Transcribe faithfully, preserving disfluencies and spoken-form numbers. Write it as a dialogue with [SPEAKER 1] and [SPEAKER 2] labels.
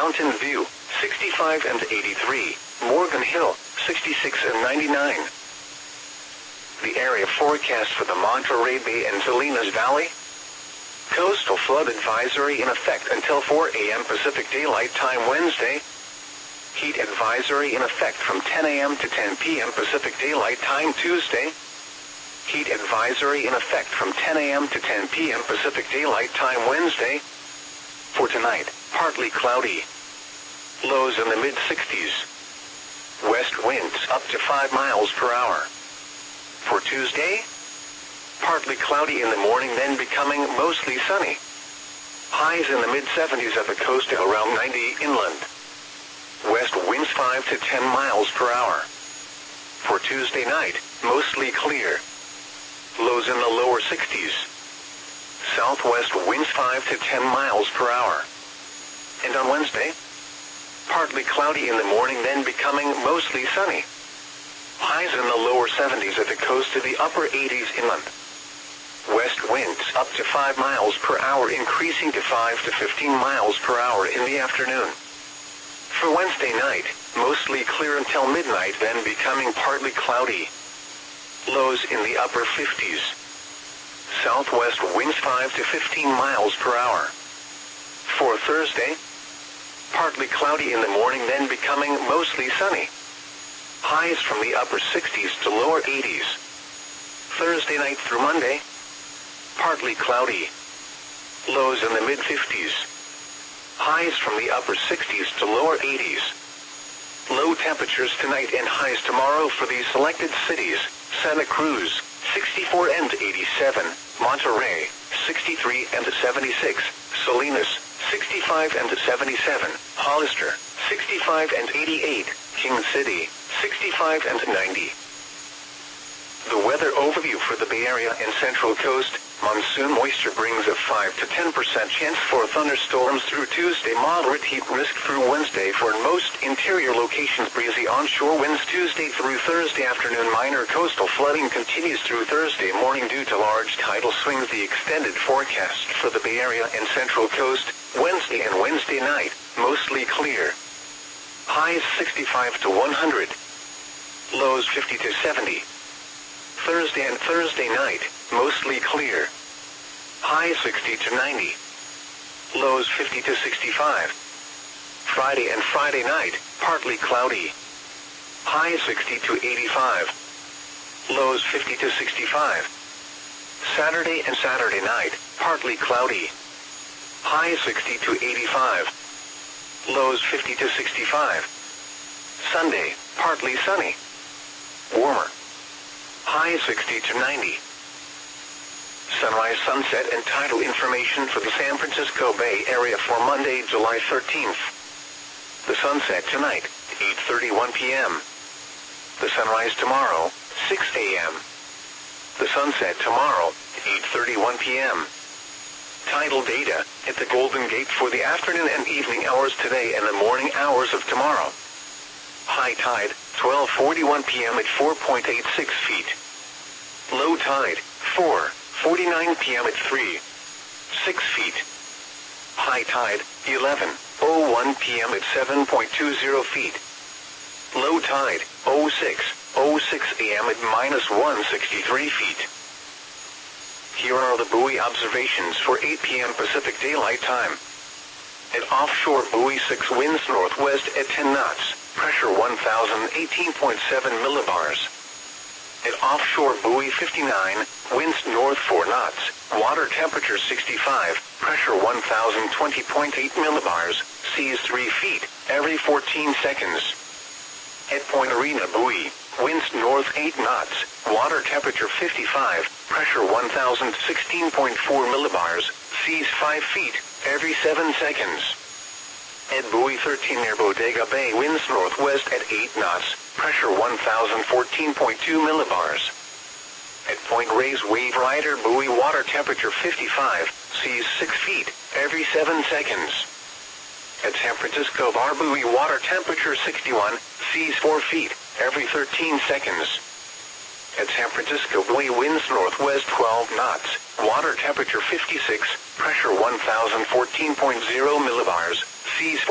[SPEAKER 1] Mountain View, sixty-five and eighty-three, Morgan Hill, sixty-six and ninety-nine. The area forecast for the Monterey Bay and Salinas Valley. Coastal flood advisory in effect until four a m Pacific Daylight Time Wednesday. Heat advisory in effect from ten a m to ten p m Pacific Daylight Time Tuesday. Heat advisory in effect from ten a m to ten p m Pacific Daylight Time Wednesday. For tonight, partly cloudy. Lows in the mid sixties. West winds up to five miles per hour. For Tuesday, partly cloudy in the morning, then becoming mostly sunny. Highs in the mid seventies at the coast and around ninety inland. West winds five to ten miles per hour. For Tuesday night, mostly clear. Lows in the lower sixties. Southwest winds five to ten miles per hour. And on Wednesday, partly cloudy in the morning, then becoming mostly sunny. Highs in the lower seventies at the coast to the upper eighties inland. West winds up to five miles per hour, increasing to five to fifteen miles per hour in the afternoon. For Wednesday night, mostly clear until midnight, then becoming partly cloudy. Lows in the upper fifties. Southwest winds five to fifteen miles per hour. For Thursday, partly cloudy in the morning, then becoming mostly sunny. Highs from the upper sixties to lower eighties. Thursday night through Monday, partly cloudy. Lows in the mid fifties. Highs from the upper sixties to lower eighties. Low temperatures tonight and highs tomorrow for these selected cities: Santa Cruz, sixty-four and eighty-seven, Monterey, sixty-three and seventy-six, Salinas, sixty-five and seventy-seven, Hollister, sixty-five and eighty-eight, King City, sixty-five and ninety. The weather overview for the Bay Area and Central Coast. Monsoon moisture brings a five to ten percent chance for thunderstorms through Tuesday. Moderate heat risk through Wednesday for most interior locations. Breezy onshore winds Tuesday through Thursday afternoon. Minor coastal flooding continues through Thursday morning due to large tidal swings. The extended forecast for the Bay Area and Central Coast. Wednesday and Wednesday night, mostly clear. Highs sixty-five to one hundred. Lows fifty to seventy. Thursday and Thursday night, mostly clear. Highs sixty to ninety. Lows fifty to sixty-five. Friday and Friday night, partly cloudy. Highs sixty to eighty-five. Lows fifty to sixty-five. Saturday and Saturday night, partly cloudy. Highs sixty to eighty-five. Lows fifty to sixty-five. Sunday, partly sunny. Warmer. High sixty to ninety. Sunrise, sunset, and tidal information for the San Francisco Bay Area for Monday, July thirteenth. The sunset tonight, eight thirty-one p m The sunrise tomorrow, six a m The sunset tomorrow, eight thirty-one p m Tidal data at the Golden Gate for the afternoon and evening hours today and the morning hours of tomorrow. High tide, twelve forty-one p m at four point eight six feet. Low tide, four forty-nine p m at three point six feet. High tide, eleven oh one p m at seven point two zero feet. Low tide, oh six oh six a m at minus one hundred sixty-three feet. Here are the buoy observations for eight p m Pacific Daylight Time. At offshore buoy six, winds northwest at ten knots, pressure one thousand eighteen point seven millibars. At offshore buoy fifty-nine, winds north four knots, water temperature sixty-five, pressure one thousand twenty point eight millibars, seas three feet, every fourteen seconds. At Point Arena buoy, winds north eight knots, water temperature fifty-five, pressure one thousand sixteen point four millibars, seas five feet, every seven seconds. At buoy thirteen near Bodega Bay, winds northwest at eight knots, pressure one thousand fourteen point two millibars. At Point Reyes Wave Rider buoy, water temperature fifty-five, seas six feet, every seven seconds. At San Francisco Bar buoy, water temperature sixty-one, seas four feet, every thirteen seconds. At San Francisco buoy, winds northwest twelve knots, water temperature fifty-six, pressure one thousand fourteen point zero millibars, seas